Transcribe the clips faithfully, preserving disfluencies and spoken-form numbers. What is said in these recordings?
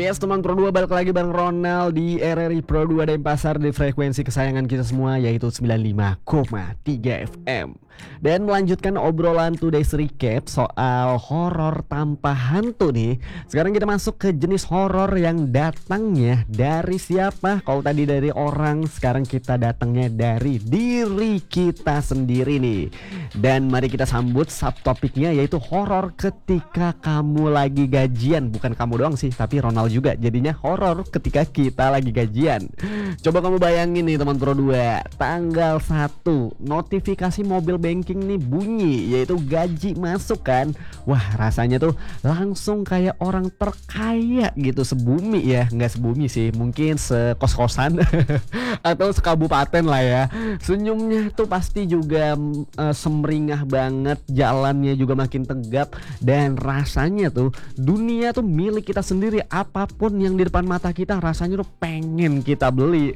Yes teman Pro dua, balik lagi Bang Ronald di R R I Pro dua Denpasar di frekuensi kesayangan kita semua, yaitu sembilan puluh lima koma tiga F M. Dan melanjutkan obrolan today's recap soal horor tanpa hantu nih. Sekarang kita masuk ke jenis horor yang datangnya dari siapa? Kalau tadi dari orang, sekarang kita datangnya dari diri kita sendiri nih. Dan mari kita sambut subtopiknya, yaitu horor ketika kamu lagi gajian. Bukan kamu doang sih, tapi Ronald juga. Jadinya horor ketika kita lagi gajian. Coba kamu bayangin nih teman Pro dua, tanggal satu notifikasi mobil banking nih bunyi, yaitu gaji masuk kan. Wah, rasanya tuh langsung kayak orang terkaya gitu sebumi ya. Nggak sebumi sih, mungkin sekos-kosan atau sekabupaten lah ya. Senyumnya tuh pasti juga uh, semringah banget, jalannya juga makin tegap. Dan rasanya tuh dunia tuh milik kita sendiri. Apapun yang di depan mata kita rasanya tuh pengen kita beli.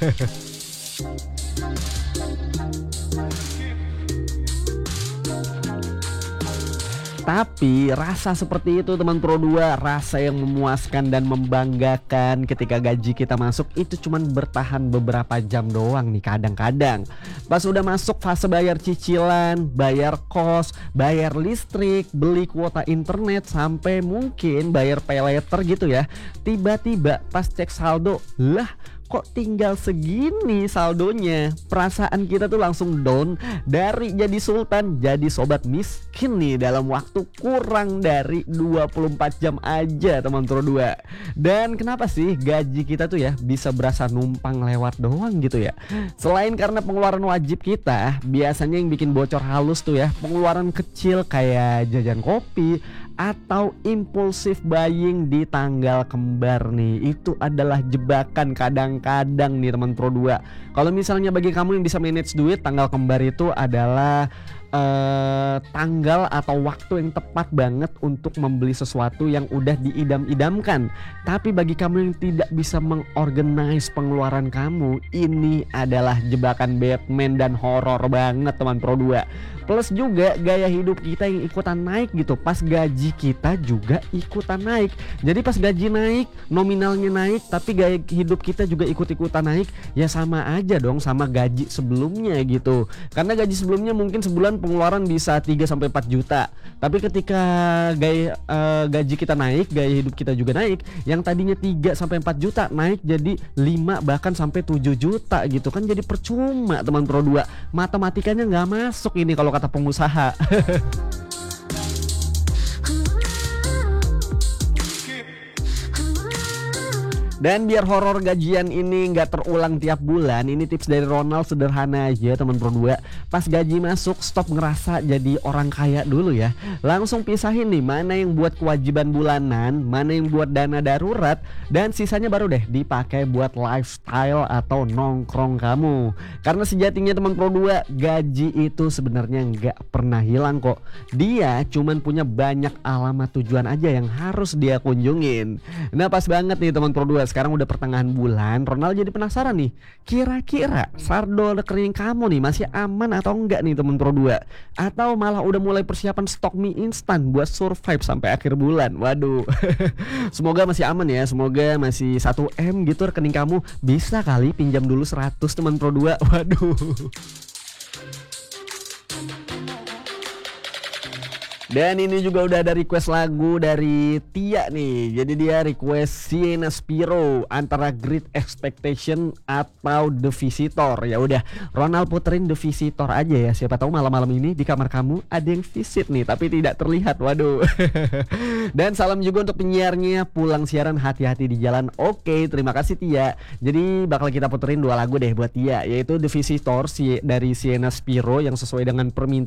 Tapi rasa seperti itu teman Pro dua, rasa yang memuaskan dan membanggakan ketika gaji kita masuk itu cuman bertahan beberapa jam doang nih kadang-kadang. Pas udah masuk fase bayar cicilan, bayar kos, bayar listrik, beli kuota internet, sampai mungkin bayar pay later gitu ya. Tiba-tiba pas cek saldo, lah kok tinggal segini saldonya. Perasaan kita tuh langsung down, dari jadi sultan jadi sobat miskin nih dalam waktu kurang dari dua puluh empat jam aja teman Pro dua. Dan kenapa sih gaji kita tuh ya bisa berasa numpang lewat doang gitu ya? Selain karena pengeluaran wajib kita, biasanya yang bikin bocor halus tuh ya pengeluaran kecil kayak jajan kopi atau impulsif buying di tanggal kembar nih. Itu adalah jebakan kadang-kadang nih teman Pro dua. Kalau misalnya bagi kamu yang bisa manage duit, tanggal kembar itu adalah Uh, tanggal atau waktu yang tepat banget untuk membeli sesuatu yang udah diidam-idamkan. Tapi bagi kamu yang tidak bisa mengorganize pengeluaran kamu, ini adalah jebakan Batman dan horor banget teman Pro dua. Plus juga gaya hidup kita yang ikutan naik gitu. Pas gaji kita juga ikutan naik. Jadi pas gaji naik, nominalnya naik, tapi gaya hidup kita juga ikut-ikutan naik. Ya sama aja dong sama gaji sebelumnya gitu. Karena gaji sebelumnya mungkin sebulan pengeluaran bisa tiga sampai empat juta. Tapi ketika gaya uh, gaji kita naik, gaya hidup kita juga naik, yang tadinya tiga sampai empat juta naik jadi lima bahkan sampai tujuh juta gitu kan. Jadi percuma teman Pro dua. Matematikanya nggak masuk ini kalau kata pengusaha. Dan biar horor gajian ini nggak terulang tiap bulan, ini tips dari Ronald sederhana aja teman Pro dua. Pas gaji masuk, stop ngerasa jadi orang kaya dulu ya. Langsung pisahin nih mana yang buat kewajiban bulanan, mana yang buat dana darurat, dan sisanya baru deh dipakai buat lifestyle atau nongkrong kamu. Karena sejatinya teman Pro dua, gaji itu sebenarnya nggak pernah hilang kok. Dia cuman punya banyak alamat tujuan aja yang harus dia kunjungin. Nah pas banget nih teman Pro dua, sekarang udah pertengahan bulan, Ronald jadi penasaran nih, kira-kira saldo rekening kamu nih masih aman atau enggak nih teman Pro dua? Atau malah udah mulai persiapan stok mie instan buat survive sampai akhir bulan? Waduh. Semoga masih aman ya, semoga masih satu M gitu rekening kamu. Bisa kali pinjam dulu seratus teman Pro dua. Waduh. Dan ini juga udah ada request lagu dari Tia nih. Jadi dia request Sienna Spiro antara Great Expectation atau The Visitor. Ya udah, Ronald puterin The Visitor aja ya. Siapa tahu malam-malam ini di kamar kamu ada yang visit nih tapi tidak terlihat. Waduh. Dan salam juga untuk penyiarnya, pulang siaran hati-hati di jalan. Oke, terima kasih Tia. Jadi bakal kita puterin dua lagu deh buat Tia, yaitu The Visitor dari Sienna Spiro yang sesuai dengan permintaan